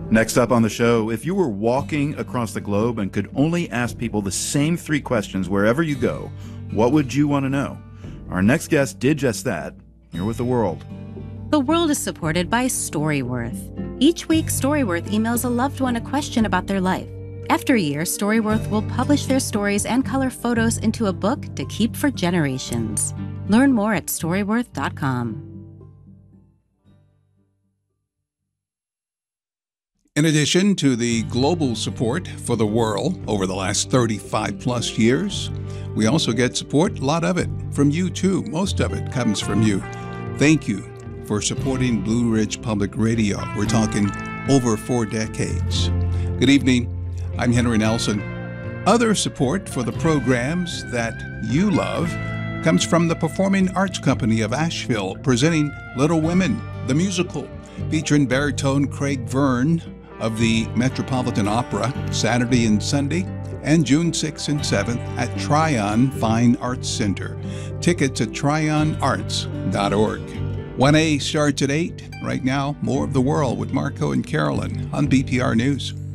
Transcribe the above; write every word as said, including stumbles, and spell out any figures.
Next up on the show, if you were walking across the globe and could only ask people the same three questions wherever you go, what would you want to know? Our next guest did just that. Here with The World. The World is supported by Storyworth. Each week, Storyworth emails a loved one a question about their life. After a year, Storyworth will publish their stories and color photos into a book to keep for generations. Learn more at storyworth dot com. In addition to the global support for The World over the last thirty-five plus years, we also get support, a lot of it, from you too. Most of it comes from you. Thank you for supporting Blue Ridge Public Radio. We're talking over four decades. Good evening. I'm Henry Nelson. Other support for the programs that you love comes from the Performing Arts Company of Asheville, presenting Little Women, the musical, featuring baritone Craig Verne of the Metropolitan Opera, Saturday and Sunday, and June sixth and seventh at Tryon Fine Arts Center. Tickets at tryon arts dot org. one A starts at eight. Right now, more of The World with Marco and Carolyn on B P R News.